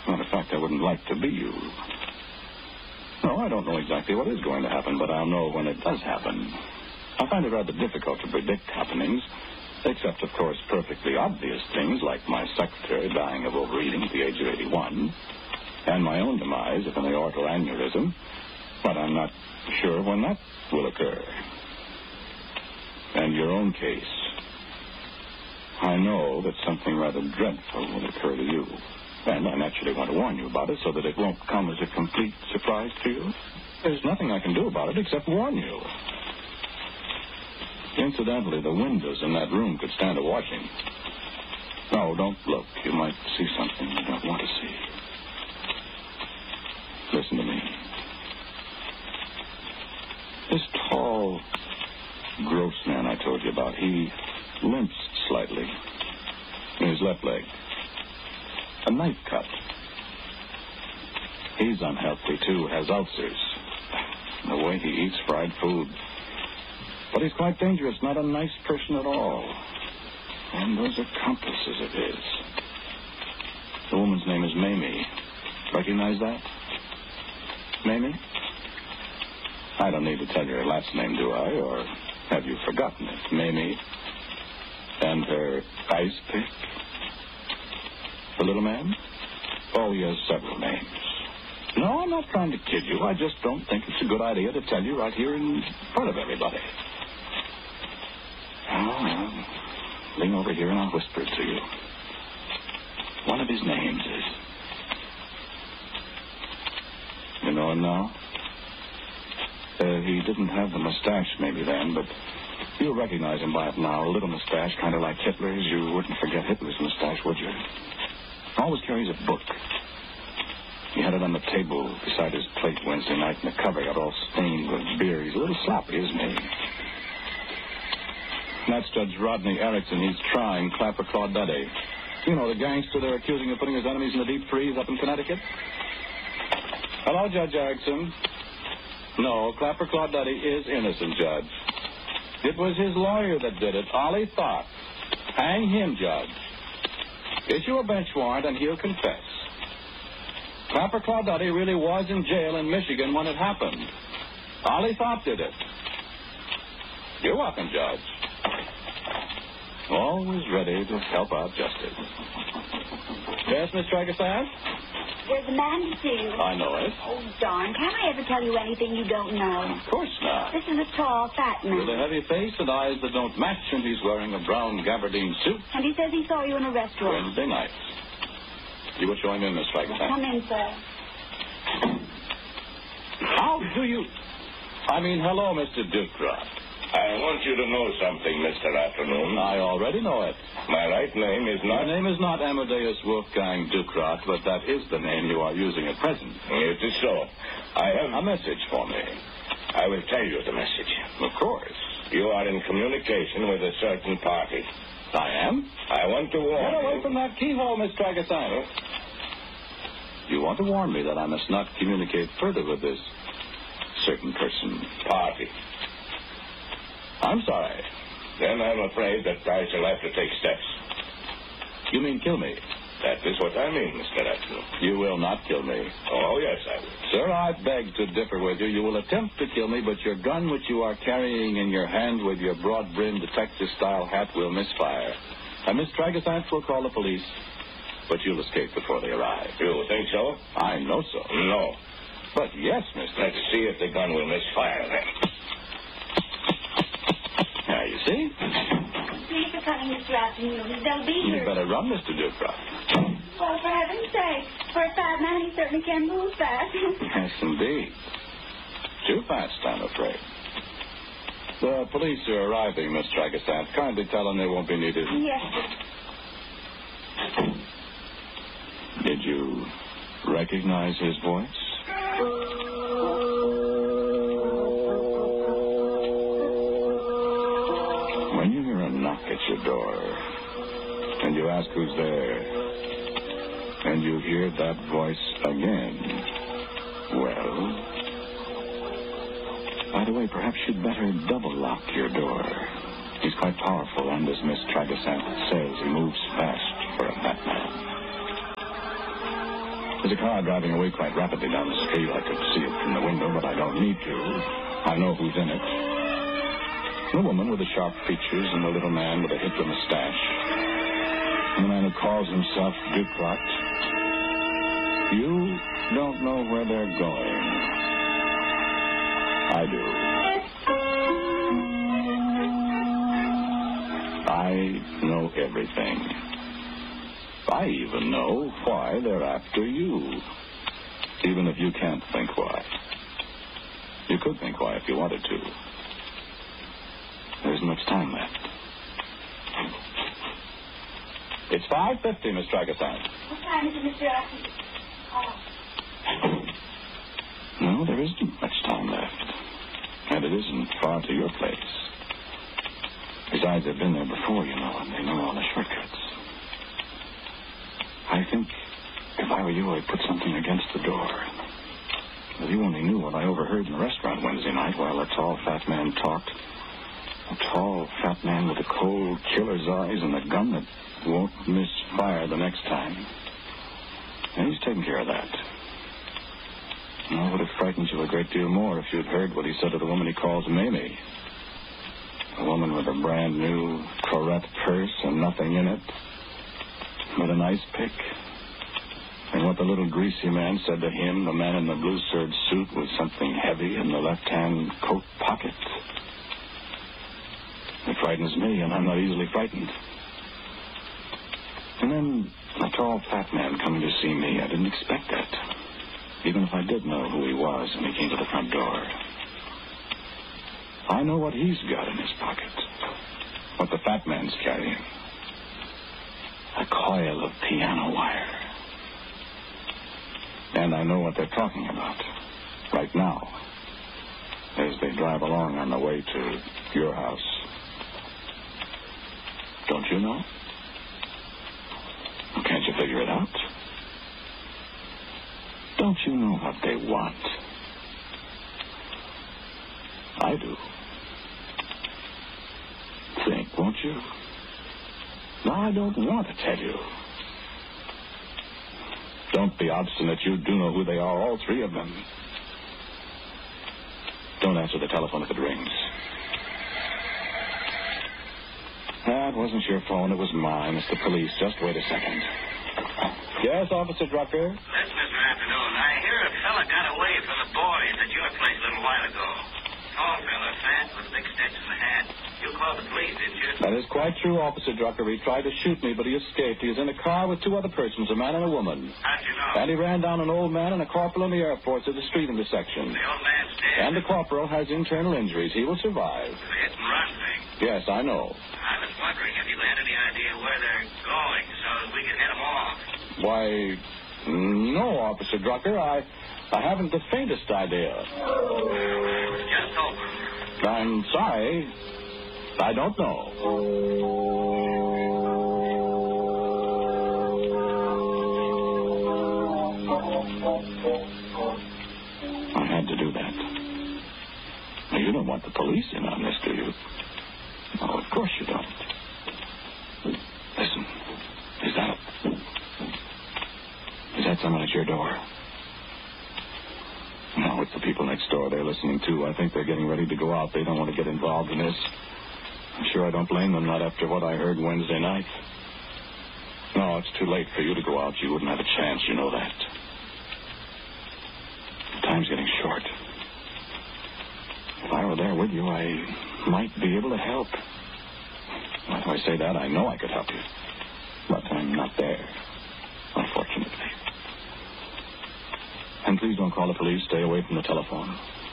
a matter of fact, I wouldn't like to be you. No, I don't know exactly what is going to happen, but I'll know when it does happen. I find it rather difficult to predict happenings, except, of course, perfectly obvious things like my secretary dying of overeating at the age of 81, and my own demise of an aortal aneurysm, but I'm not sure when that will occur. And your own case. I know that something rather dreadful will occur to you. And I naturally want to warn you about it so that it won't come as a complete surprise to you. There's nothing I can do about it except warn you. Incidentally, the windows in that room could stand a washing. No, don't look. You might see something you don't want to see. Listen to me. This tall, gross man I told you about, he limps slightly in his left leg. A knife cut. He's unhealthy, too, has ulcers. The way he eats fried food. But he's quite dangerous, not a nice person at all. And those accomplices of his. The woman's name is Mamie. Recognize that? Mamie? I don't need to tell you her last name, do I? Or have you forgotten it? Mamie. And her ice pick? The little man? Oh, he has several names. No, I'm not trying to kid you. I just don't think it's a good idea to tell you right here in front of everybody. I'll lean over here and I'll whisper it to you. One of his names is... You know him now? He didn't have the mustache maybe then, but you'll recognize him by it now. A little mustache, kind of like Hitler's. You wouldn't forget Hitler's mustache, would you? Always carries a book. He had it on the table beside his plate Wednesday night, and the cover got all stained with beer. He's a little sloppy, isn't he? That's Judge Rodney Erickson. He's trying Clapper Claudette. You know, the gangster they're accusing of putting his enemies in the deep freeze up in Connecticut? Hello, Judge Erickson. No, Clapper Claudette is innocent, Judge. It was his lawyer that did it, Ollie Thought. Hang him, Judge. Issue a bench warrant and he'll confess. Clapper Claudette really was in jail in Michigan when it happened. Ollie Thought did it. You're welcome, Judge. Always ready to help out justice. Yes, Miss Tragasan? There's a man to see you. I know it. Oh, darn. Can I ever tell you anything you don't know? Of course not. This is a tall, fat man. With a heavy face and eyes that don't match, and he's wearing a brown gabardine suit. And he says he saw you in a restaurant. Wednesday night. You will show him in, Miss Tragasan. Come in, sir. How do you... hello, Mr. Ducroft. I want you to know something, Mr. Afternoon. I already know it. My right name is not... Your name is not Amadeus Wolfgang Ducroft, but that is the name you are using at present. It is so. I have... A message for me. I will tell you the message. Of course. You are in communication with a certain party. I am? I want to warn you... Get away from that keyhole, Miss Tragasan. You want to warn me that I must not communicate further with this certain person. Party. I'm sorry. Then I'm afraid that I shall have to take steps. You mean kill me? That is what I mean, Mr. Atkinson. You will not kill me. Oh, yes, I will. Sir, I beg to differ with you. You will attempt to kill me, but your gun, which you are carrying in your hand with your broad-brimmed detective-style hat, will misfire. And Miss Tragasan will call the police, but you'll escape before they arrive. You think so? I know so. No. But yes, Mr. Let's see if the gun will misfire, then. Now, you see? Thanks for coming, Mr. Afternoon. They'll be You here. better run, Mr. Ducroft. Well, for heaven's sake. For a fat man, he certainly can move fast. Yes, indeed. Too fast, I'm afraid. The police are arriving, Miss Tragasan. Kindly tell them they won't be needed. Yes, sir. Did you recognize his voice? When you hear a knock at your door, and you ask who's there, and you hear that voice again, well, by the way, perhaps you'd better double lock your door. He's quite powerful, and as Miss Tragasan says, he moves fast for a fat man. There's a car driving away quite rapidly down the street. I could see it from the window, but I don't need to. I know who's in it. The woman with the sharp features and the little man with a Hitler mustache. And the man who calls himself Ducrot. You don't know where they're going. I do. I know everything. I even know why they're after you. Even if you can't think why. You could think why if you wanted to. There isn't much time left. It's 5:50, Miss Tragasan. What time is it, Mr. Arthur? Oh. No, there isn't much time left. And it isn't far to your place. Besides, they've been there before, you know, and they know all the shortcuts. I think if I were you, I'd put something against the door. If you only knew what I overheard in the restaurant Wednesday night while a tall, fat man talked. A tall, fat man with a cold, killer's eyes and a gun that won't miss fire the next time. And he's taking care of that. And I would have frightened you a great deal more if you'd heard what he said to the woman he calls Mamie. A woman with a brand new Corette purse and nothing in it. But an ice pick. And what the little greasy man said to him, the man in the blue serge suit with something heavy in the left-hand coat pocket. It frightens me, and I'm not easily frightened. And then a tall, fat man coming to see me. I didn't expect that. Even if I did know who he was when he came to the front door. I know what he's got in his pocket. What the fat man's carrying. A coil of piano wire. And I know what they're talking about. Right now. As they drive along on the way to your house. Don't you know? Can't you figure it out? Don't you know what they want? I do. Think, won't you? No, I don't want to tell you. Don't be obstinate. You do know who they are, all three of them. Don't answer the telephone if it rings. That wasn't your phone. It was mine. It's the police. Just wait a second. Yes, Officer Drucker? Listen, Mr. Afternoon, I hear a fella got away from the boys at your place a little while ago. Tall fella, fat, with a big Stetson hat. You called the police, didn't you? That is quite true, Officer Drucker. He tried to shoot me, but he escaped. He is in a car with two other persons, a man and a woman. How'd you know? And he ran down an old man and a corporal in the airport to the street intersection. The old man's dead. And the corporal has internal injuries. He will survive. The hit and run thing. Yes, I know. I was wondering if you had any idea where they're going so that we could head them off. Why, no, Officer Drucker. I haven't the faintest idea. I was just hoping. I'm sorry. I don't know. I had to do that. Now, you don't want the police in on this, do you? Oh, of course you don't. Listen. Is that someone at your door? No, it's the people next door. They're listening, too. I think they're getting ready to go out. They don't want to get involved in this. I'm sure I don't blame them, not after what I heard Wednesday night. No, it's too late for you to go out. You wouldn't have a chance, you know that. Time's getting short. If I were there with you, I might be able to help. Why do I say that? I know I could help you. But I'm not there, unfortunately. And please don't call the police. Stay away from the telephone.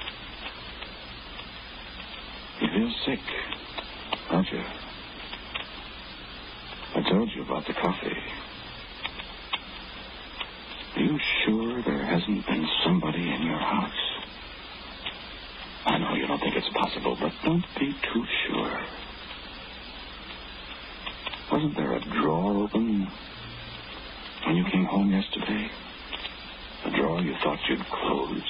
You feel sick, don't you? I told you about the coffee. Are you sure there hasn't been somebody in your house? I know you don't think it's possible, but don't be too sure. Wasn't there a drawer open when you came home yesterday? A drawer you thought you'd closed.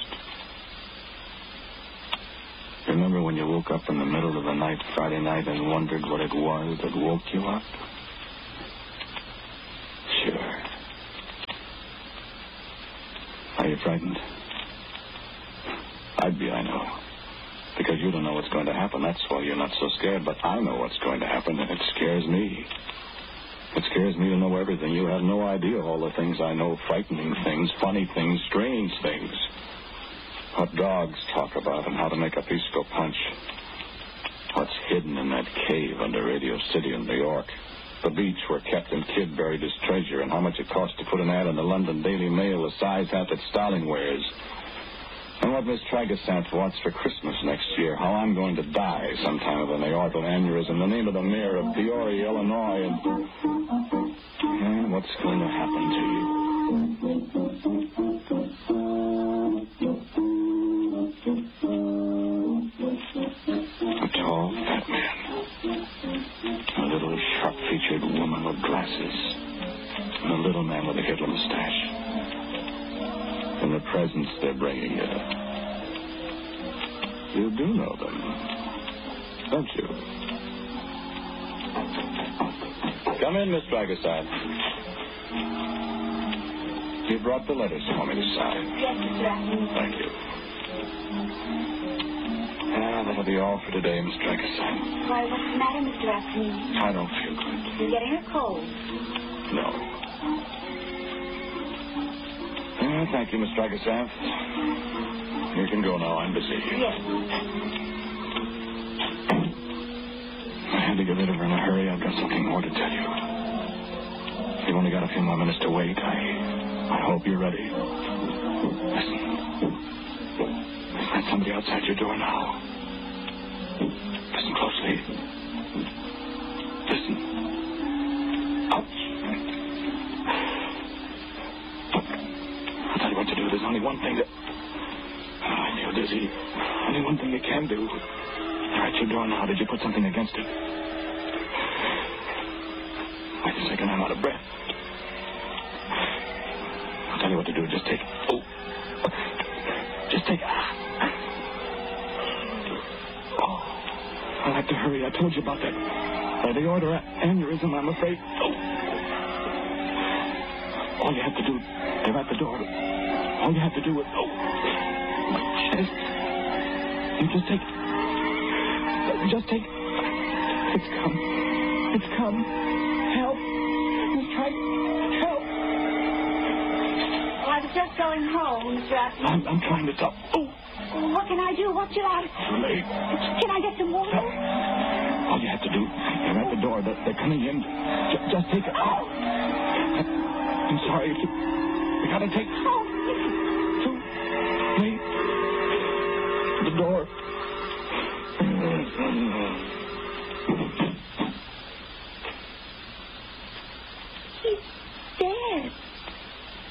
Remember when you woke up in the middle of the night, Friday night, and wondered what it was that woke you up? Sure. Are you frightened? I'd be, I know. Because you don't know what's going to happen. That's why you're not so scared. But I know what's going to happen, and it scares me. It scares me to know everything. You have no idea all the things I know. Frightening things, funny things, strange things. What dogs talk about and how to make a pisco punch. What's hidden in that cave under Radio City in New York. The beach where Captain Kidd buried his treasure, and how much it cost to put an ad in the London Daily Mail, the size hat that Starling wears. And what Miss Tragasant wants for Christmas next year. How I'm going to die sometime of an aortal aneurysm. The name of the mayor of Peoria, Illinois. And what's going to happen to you? A tall, fat man. A little sharp-featured woman with glasses. And a little man with a Hitler mustache. And the presents they're bringing you. You do know them, don't you? Come in, Miss Dragasad. You brought the letters for me to sign. Yes, Mr. Atkinson. Thank you. That'll be all for today, Miss Dragasad. Why, what's the matter, Mr. Atkinson? I don't feel good. You're getting a cold. No. Thank you, Miss Dragasad. You can go now. I'm busy. Yes. I had to get rid of her in a hurry. I've got something more to tell you. You've only got a few more minutes to wait. I hope you're ready. Listen. There's somebody outside your door now. Listen closely. Listen. Ouch. I'll tell you what to do. There's only one thing that... I feel dizzy. Only one thing you can do. They're at your door now. Did you put something against it? Wait a second. I'm out of breath. I'll tell you what to do. Just take... Oh. Just take... Oh. I'll have to hurry. I told you about that. The aortal aneurysm, I'm afraid. Oh. All you have to do... They're at the door. All you have to do is... Oh. My chest. You just take... Just take... It's come. It's come. Help. Just try... Help. Well, I was just going home, Mr. Atkinson. I'm trying to stop. Oh. What can I do? What should I... Too late. Can I get some water? No. All you have to do... They're at the door. They're coming in. Just take it. Oh. I'm sorry. You gotta take... Oh. Too late. The door.